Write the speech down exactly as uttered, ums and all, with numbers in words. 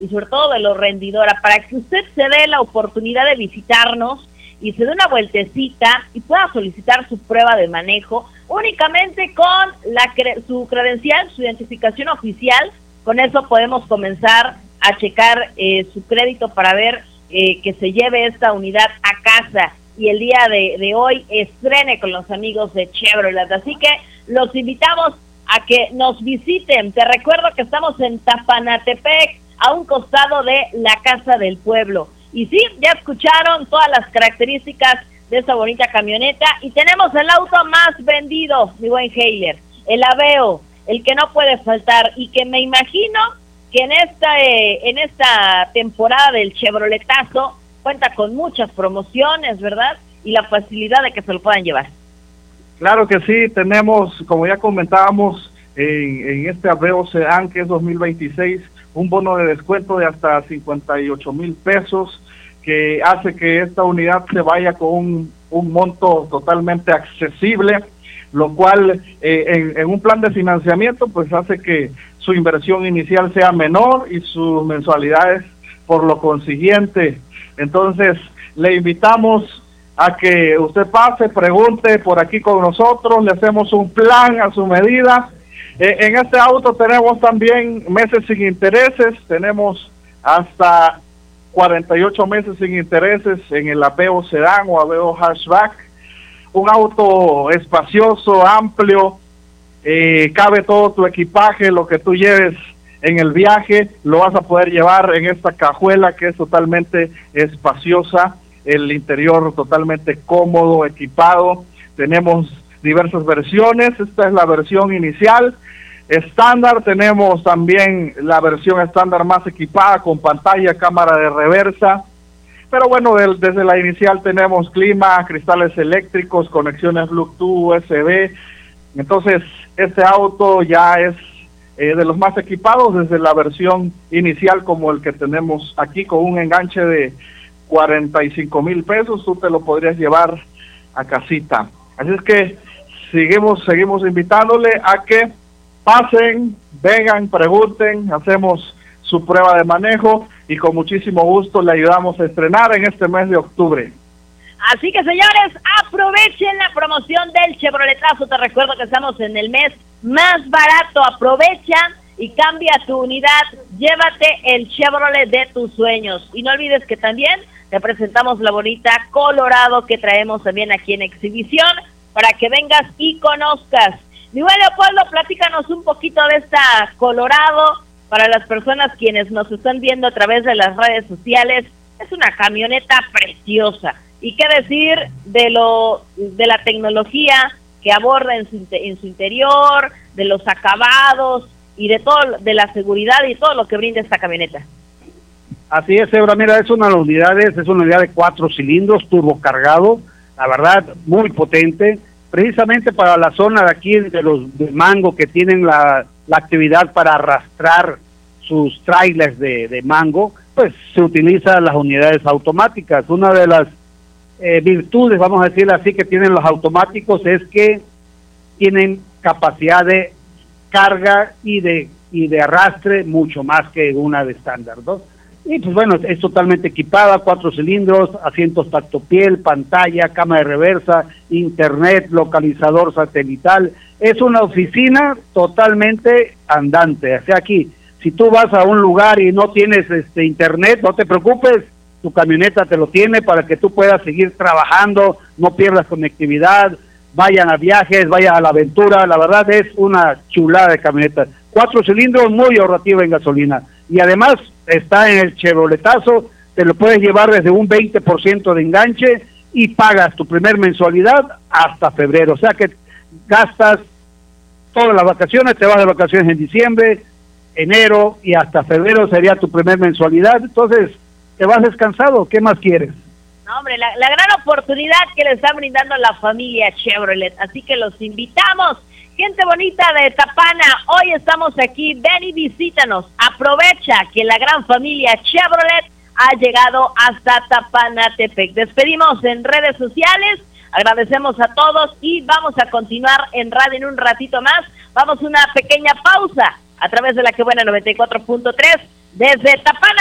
y sobre todo de lo rendidora, para que usted se dé la oportunidad de visitarnos y se dé una vueltecita y pueda solicitar su prueba de manejo únicamente con la cre- su credencial, su identificación oficial. Con eso podemos comenzar a checar eh, su crédito para ver eh, que se lleve esta unidad a casa y el día de, de hoy estrene con los amigos de Chevrolet. Así que los invitamos a que nos visiten. Te recuerdo que estamos en Tapanatepec, a un costado de la Casa del Pueblo. Y sí, ya escucharon todas las características de esta bonita camioneta y tenemos el auto más vendido, mi buen Heiler, el Aveo, el que no puede faltar y que me imagino que en esta eh, en esta temporada del Chevroletazo cuenta con muchas promociones, ¿verdad? Y la facilidad de que se lo puedan llevar. Claro que sí, tenemos, como ya comentábamos, en, en este Aveo Sedán, que es dos mil veintiséis, un bono de descuento de hasta cincuenta y ocho mil pesos, que hace que esta unidad se vaya con un, un monto totalmente accesible, lo cual eh, en, en un plan de financiamiento pues hace que su inversión inicial sea menor y sus mensualidades por lo consiguiente. Entonces le invitamos a que usted pase, pregunte por aquí con nosotros, le hacemos un plan a su medida. Eh, en este auto tenemos también meses sin intereses, tenemos hasta cuarenta y ocho meses sin intereses en el Aveo Sedán o Aveo Hatchback. Un auto espacioso, amplio, eh, cabe todo tu equipaje, lo que tú lleves en el viaje, lo vas a poder llevar en esta cajuela que es totalmente espaciosa, el interior totalmente cómodo, equipado. Tenemos diversas versiones, esta es la versión inicial. Estándar, tenemos también la versión estándar más equipada con pantalla, cámara de reversa. Pero bueno, del, desde la inicial tenemos clima, cristales eléctricos, conexiones Bluetooth, U S B. Entonces, este auto ya es eh, de los más equipados desde la versión inicial, como el que tenemos aquí, con un enganche de cuarenta y cinco mil pesos. Tú te lo podrías llevar a casita. Así es que seguimos, seguimos invitándole a que pasen, vengan, pregunten, hacemos su prueba de manejo y con muchísimo gusto le ayudamos a estrenar en este mes de octubre. Así que, señores, aprovechen la promoción del Chevroletazo. Te recuerdo que estamos en el mes más barato. Aprovecha y cambia tu unidad. Llévate el Chevrolet de tus sueños. Y no olvides que también te presentamos la bonita Colorado que traemos también aquí en exhibición para que vengas y conozcas. Mi buen Leopoldo, platícanos un poquito de esta Colorado para las personas quienes nos están viendo a través de las redes sociales. Es una camioneta preciosa. Y qué decir de lo de la tecnología que aborda en su, en su interior, de los acabados y de todo, de la seguridad y todo lo que brinda esta camioneta. Así es, Ebra, mira, es una de las unidades, es una unidad de cuatro cilindros, turbocargado, la verdad, muy potente, precisamente para la zona de aquí de los de mango que tienen la, la actividad para arrastrar sus trailers de, de mango, pues se utilizan las unidades automáticas. Una de las eh, virtudes, vamos a decirlo así, que tienen los automáticos es que tienen capacidad de carga y de y de arrastre mucho más que una de estándar, ¿no? Y pues bueno, es totalmente equipada, cuatro cilindros, asientos tactopiel, pantalla, cámara de reversa, internet, localizador satelital. Es una oficina totalmente andante. O sea, aquí, si tú vas a un lugar y no tienes este internet, no te preocupes, tu camioneta te lo tiene para que tú puedas seguir trabajando, no pierdas conectividad, vayan a viajes, vayan a la aventura. La verdad es una chulada de camioneta. Cuatro cilindros, muy ahorrativa en gasolina. Y además está en el Chevroletazo, te lo puedes llevar desde un veinte por ciento de enganche y pagas tu primer mensualidad hasta febrero. O sea que gastas todas las vacaciones, te vas de vacaciones en diciembre, enero y hasta febrero sería tu primer mensualidad. Entonces te vas descansado, ¿qué más quieres? No, hombre, la, la gran oportunidad que le está brindando la familia Chevrolet. Así que los invitamos. Gente bonita de Tapana, hoy estamos aquí, ven y visítanos, aprovecha que la gran familia Chevrolet ha llegado hasta Tapanatepec. Despedimos en redes sociales, agradecemos a todos y vamos a continuar en radio en un ratito más. Vamos a una pequeña pausa a través de la que buena noventa y cuatro punto tres Desde Tapana,